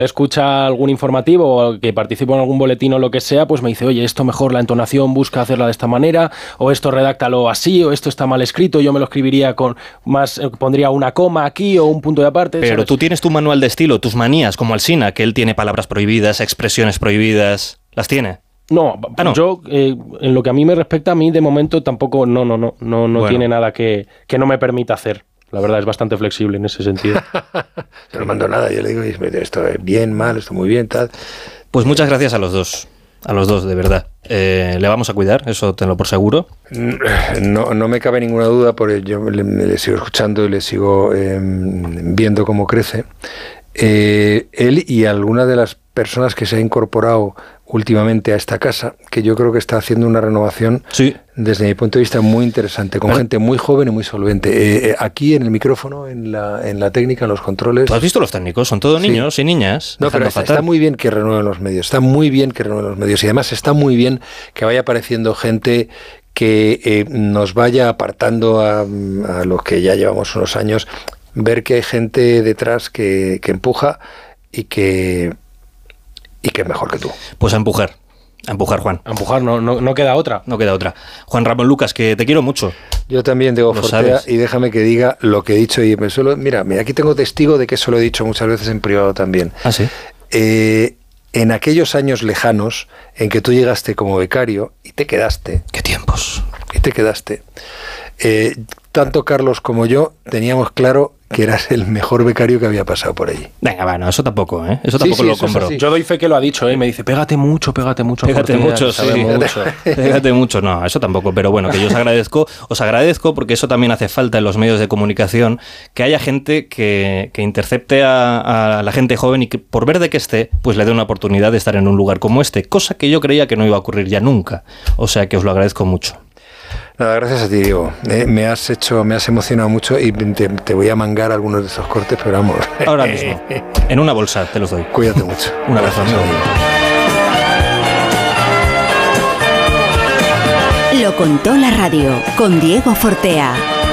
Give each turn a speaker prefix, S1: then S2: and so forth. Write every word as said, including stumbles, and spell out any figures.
S1: escucha algún informativo o que participa en algún boletín o lo que sea, pues me dice, oye, esto mejor la entonación, busca hacerla de esta manera, o esto redáctalo así, o esto está mal escrito, yo me lo escribiría con más, pondría una coma aquí o un punto de aparte.
S2: Pero
S1: ¿sabes?
S2: tú tienes tu manual de estilo, tus manías, como Alsina, que él tiene palabras prohibidas, expresiones prohibidas, ¿las tiene?
S1: No, ah, no. yo, eh, en lo que a mí me respecta, a mí de momento tampoco, no, no, no, no, no
S2: bueno.
S1: tiene nada que, que no me permita hacer. La verdad es bastante flexible en ese sentido.
S3: Yo no mando nada, yo le digo, esto es bien, mal, esto muy bien, tal.
S2: Pues muchas gracias a los dos, a los dos, de verdad. Eh, le vamos a cuidar, eso tenlo por seguro.
S3: No, no me cabe ninguna duda, porque yo le, le sigo escuchando y le sigo eh, viendo cómo crece. Eh, él y alguna de las personas que se ha incorporado últimamente a esta casa, que yo creo que está haciendo una renovación,
S2: sí,
S3: desde mi punto de vista muy interesante, con ¿Pero? gente muy joven y muy solvente. Eh, aquí en el micrófono, en la, en la técnica, en los controles...
S2: ¿Tú has visto los técnicos? Son todos niños sí. y niñas.
S3: No, pero está, está muy bien que renueven los medios, está muy bien que renueven los medios, y además está muy bien que vaya apareciendo gente que eh, nos vaya apartando a, a los que ya llevamos unos años, ver que hay gente detrás que, que empuja y que... y que es mejor que tú.
S2: Pues a empujar, a empujar, Juan.
S1: A empujar, no, no, no queda otra.
S2: No queda otra. Juan Ramón Lucas, que te quiero mucho.
S3: Yo también, Diego Fortea, y déjame que diga lo que he dicho y me suelo... Mira, mira, aquí tengo testigo de que eso lo he dicho muchas veces en privado también.
S2: ¿Ah, sí?
S3: Eh, en aquellos años lejanos en que tú llegaste como becario y te quedaste...
S2: ¡Qué tiempos!
S3: Y te quedaste. Eh, tanto Carlos como yo teníamos claro que eras el mejor becario que había pasado por allí.
S2: Venga, bueno, eso tampoco, ¿eh? Eso tampoco
S3: sí, sí,
S2: lo
S3: eso
S2: compro.
S1: Yo doy fe que lo ha dicho, ¿eh? Me dice, pégate mucho, pégate mucho.
S2: Pégate mucho, sí. Mucho. Pégate mucho, no, eso tampoco. Pero bueno, que yo os agradezco, os agradezco porque eso también hace falta en los medios de comunicación, que haya gente que, que intercepte a, a la gente joven y que por verde que esté, pues le dé una oportunidad de estar en un lugar como este, cosa que yo creía que no iba a ocurrir ya nunca. O sea que os lo agradezco mucho.
S3: Nada, gracias a ti, Diego. Eh, me has hecho, me has emocionado mucho y te, te voy a mangar algunos de esos cortes, pero vamos.
S2: Ahora mismo. En una bolsa, te los doy.
S3: Cuídate mucho.
S2: Un abrazo, amigo.
S4: Lo contó la radio con Diego Fortea.